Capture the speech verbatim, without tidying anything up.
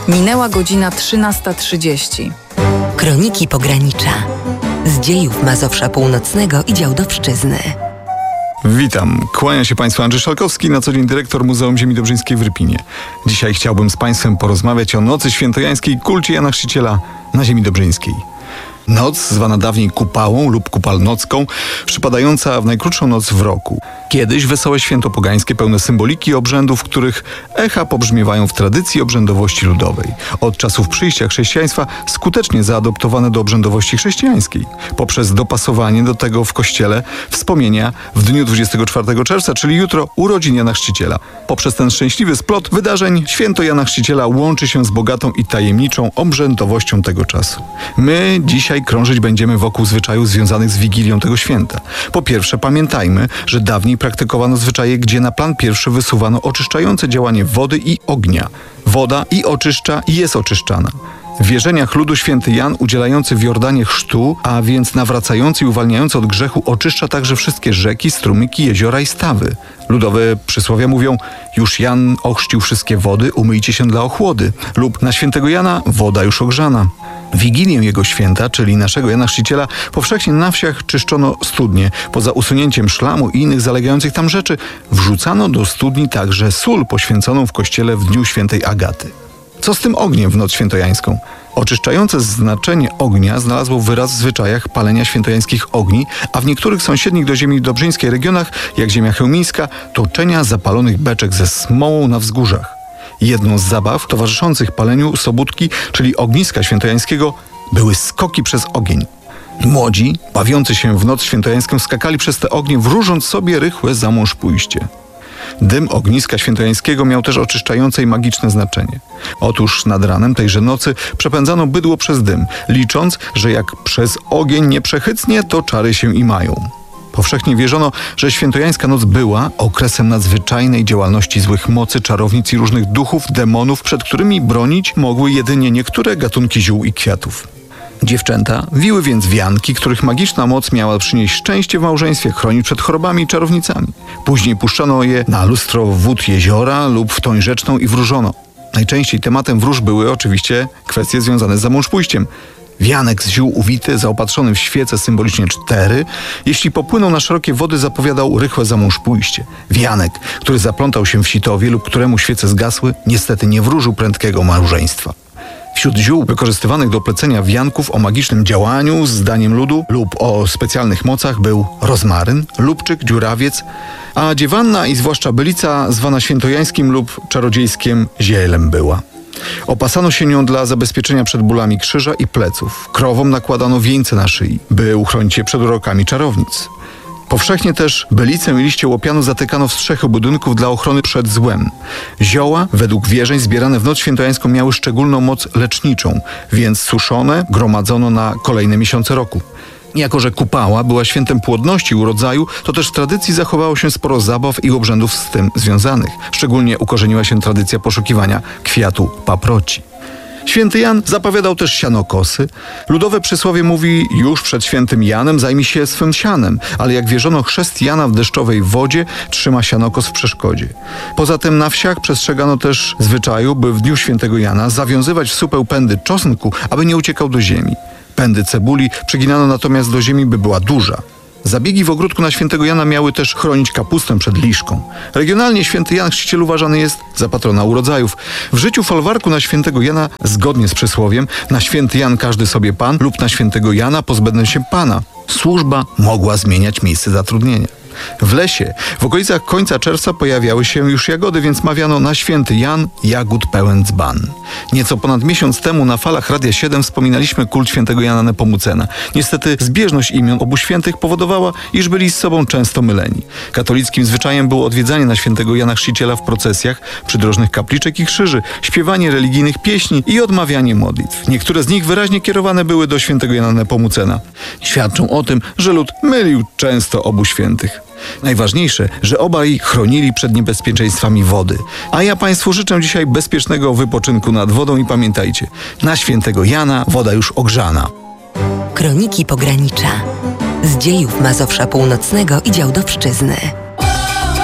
Minęła godzina trzynasta trzydzieści. Kroniki Pogranicza. Z dziejów Mazowsza Północnego i Działdowszczyzny. Witam. Kłania się Państwu Andrzej Szalkowski, na co dzień dyrektor Muzeum Ziemi Dobrzyńskiej w Rypinie. Dzisiaj chciałbym z Państwem porozmawiać o Nocy Świętojańskiej, kulcie Jana Chrzciciela na Ziemi Dobrzyńskiej. Noc, zwana dawniej kupałą lub kupalnocką, przypadająca w najkrótszą noc w roku. Kiedyś wesołe święto pogańskie, pełne symboliki i obrzędów, których echa pobrzmiewają w tradycji obrzędowości ludowej. Od czasów przyjścia chrześcijaństwa skutecznie zaadoptowane do obrzędowości chrześcijańskiej. Poprzez dopasowanie do tego w kościele wspomnienia w dniu dwudziestego czwartego czerwca, czyli jutro, urodzin Jana Chrzciciela. Poprzez ten szczęśliwy splot wydarzeń święto Jana Chrzciciela łączy się z bogatą i tajemniczą obrzędowością tego czasu. My dzisiaj krążyć będziemy wokół zwyczajów związanych z Wigilią tego święta. Po pierwsze, pamiętajmy, że dawniej praktykowano zwyczaje, gdzie na plan pierwszy wysuwano oczyszczające działanie wody i ognia. Woda i oczyszcza, i jest oczyszczana. W wierzeniach ludu święty Jan, udzielający w Jordanie chrztu, a więc nawracający i uwalniający od grzechu, oczyszcza także wszystkie rzeki, strumyki, jeziora i stawy. Ludowe przysłowia mówią: już Jan ochrzcił wszystkie wody, umyjcie się dla ochłody. Lub na świętego Jana woda już ogrzana. W Wigilię jego święta, czyli naszego Jana Chrzciciela, powszechnie na wsiach czyszczono studnie. Poza usunięciem szlamu i innych zalegających tam rzeczy, wrzucano do studni także sól poświęconą w kościele w dniu świętej Agaty. Co z tym ogniem w noc świętojańską? Oczyszczające znaczenie ognia znalazło wyraz w zwyczajach palenia świętojańskich ogni, a w niektórych sąsiednich do ziemi dobrzyńskiej regionach, jak ziemia chełmińska, toczenia zapalonych beczek ze smołą na wzgórzach. Jedną z zabaw towarzyszących paleniu sobótki, czyli ogniska świętojańskiego, były skoki przez ogień. Młodzi, bawiący się w noc świętojańską, skakali przez te ognie, wróżąc sobie rychłe za mąż pójście. Dym ogniska świętojańskiego miał też oczyszczające i magiczne znaczenie. Otóż nad ranem tejże nocy przepędzano bydło przez dym, licząc, że jak przez ogień nie przechycnie, to czary się i mają. Powszechnie wierzono, że świętojańska noc była okresem nadzwyczajnej działalności złych mocy, czarownic i różnych duchów, demonów, przed którymi bronić mogły jedynie niektóre gatunki ziół i kwiatów. Dziewczęta wiły więc wianki, których magiczna moc miała przynieść szczęście w małżeństwie, chronić przed chorobami i czarownicami. Później puszczano je na lustro wód jeziora lub w toń rzeczną i wróżono. Najczęściej tematem wróż były oczywiście kwestie związane z zamążpójściem. Wianek z ziół uwity, zaopatrzony w świece, symbolicznie cztery, jeśli popłynął na szerokie wody, zapowiadał rychłe zamążpójście. Wianek, który zaplątał się w sitowie lub któremu świece zgasły, niestety nie wróżył prędkiego małżeństwa. Wśród ziół wykorzystywanych do plecenia wianków o magicznym działaniu, zdaniem ludu, lub o specjalnych mocach był rozmaryn, lubczyk, dziurawiec, a dziewanna i zwłaszcza bylica zwana świętojańskim lub czarodziejskim zielem była. Opasano się nią dla zabezpieczenia przed bólami krzyża i pleców. Krowom nakładano wieńce na szyi, by uchronić je przed urokami czarownic. Powszechnie też bylicę i liście łopianu zatykano w strzechy budynków dla ochrony przed złem. Zioła, według wierzeń zbierane w noc świętojańską, miały szczególną moc leczniczą, więc suszone gromadzono na kolejne miesiące roku. Jako że kupała była świętem płodności i urodzaju, to też w tradycji zachowało się sporo zabaw i obrzędów z tym związanych. Szczególnie ukorzeniła się tradycja poszukiwania kwiatu paproci. Święty Jan zapowiadał też sianokosy. Ludowe przysłowie mówi: już przed świętym Janem zajmij się swym sianem, ale jak wierzono, chrzest Jana w deszczowej wodzie trzyma sianokos w przeszkodzie. Poza tym na wsiach przestrzegano też zwyczaju, by w dniu świętego Jana zawiązywać w supeł pędy czosnku, aby nie uciekał do ziemi. Pędy cebuli przyginano natomiast do ziemi, by była duża. Zabiegi w ogródku na świętego Jana miały też chronić kapustę przed liszką. Regionalnie święty Jan Chrzciciel uważany jest za patrona urodzajów. W życiu folwarku na świętego Jana, zgodnie z przysłowiem, na święty Jan każdy sobie pan lub na świętego Jana pozbędę się pana. Służba mogła zmieniać miejsce zatrudnienia. W lesie, w okolicach końca czerwca pojawiały się już jagody, więc mawiano: na święty Jan jagód pełen dzban. Nieco ponad miesiąc temu na falach Radia siedem wspominaliśmy kult świętego Jana Nepomucena. Niestety zbieżność imion obu świętych powodowała, iż byli z sobą często myleni. Katolickim zwyczajem było odwiedzanie na świętego Jana Chrzciciela w procesjach, przydrożnych kapliczek i krzyży, śpiewanie religijnych pieśni i odmawianie modlitw. Niektóre z nich wyraźnie kierowane były do świętego Jana Nepomucena. Świadczą o tym, że lud mylił często obu świętych. Najważniejsze, że obaj chronili przed niebezpieczeństwami wody. A ja Państwu życzę dzisiaj bezpiecznego wypoczynku nad wodą i pamiętajcie, na świętego Jana woda już ogrzana. Kroniki Pogranicza. Z dziejów Mazowsza Północnego i Działdowszczyzny.